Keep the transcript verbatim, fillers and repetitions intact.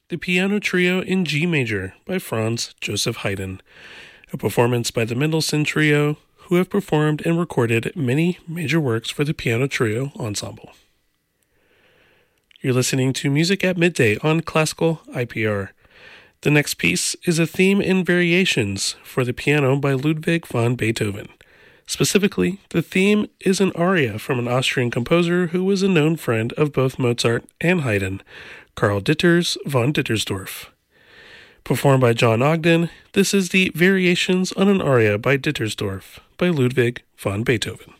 The Piano Trio in G Major by Franz Joseph Haydn, a performance by the Mendelssohn Trio, who have performed and recorded many major works for the Piano Trio Ensemble. You're listening to Music at Midday on Classical I P R. The next piece is a theme in variations for the piano by Ludwig van Beethoven. Specifically, the theme is an aria from an Austrian composer who was a known friend of both Mozart and Haydn, Karl Ditters von Dittersdorf. Performed by John Ogden, this is the Variations on an Aria by Dittersdorf by Ludwig van Beethoven.